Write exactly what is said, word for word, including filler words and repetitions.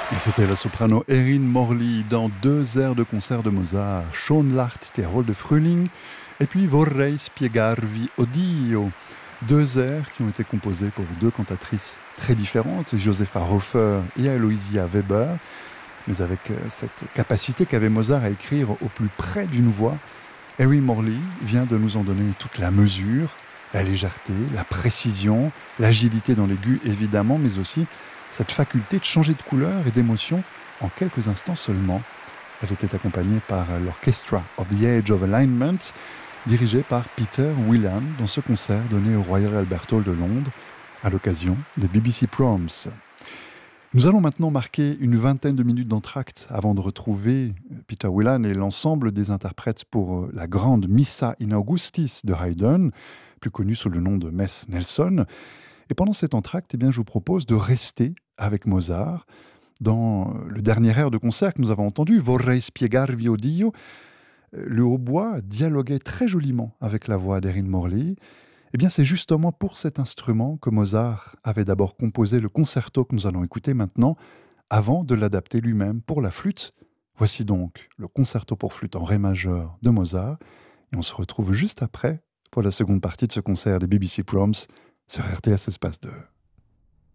Et c'était la soprano Erin Morley dans deux airs de concert de Mozart, Schon lacht der holde Frühling et puis Vorrei spiegarvi Odio. Deux airs qui ont été composés pour deux cantatrices très différentes, Josefa Hofer et Aloysia Weber, mais avec cette capacité qu'avait Mozart à écrire au plus près d'une voix. Erin Morley vient de nous en donner toute la mesure, la légèreté, la précision, l'agilité dans l'aigu évidemment, mais aussi cette faculté de changer de couleur et d'émotion en quelques instants seulement. Elle était accompagnée par l'Orchestra of the Age of Alignment, dirigé par Peter Whelan dans ce concert donné au Royal Albert Hall de Londres à l'occasion des B B C Proms. Nous allons maintenant marquer une vingtaine de minutes d'entracte avant de retrouver Peter Whelan et l'ensemble des interprètes pour la grande Missa in Augustis de Haydn, plus connue sous le nom de Messe Nelson. Et pendant cet entracte, eh bien, je vous propose de rester avec Mozart. Dans le dernier air de concert que nous avons entendu, Vorrei spiegarvi Odio, le hautbois dialoguait très joliment avec la voix d'Erin Morley. Eh bien, c'est justement pour cet instrument que Mozart avait d'abord composé le concerto que nous allons écouter maintenant, avant de l'adapter lui-même pour la flûte. Voici donc le concerto pour flûte en ré majeur de Mozart. Et on se retrouve juste après pour la seconde partie de ce concert des B B C Proms sur R T S Espace deux.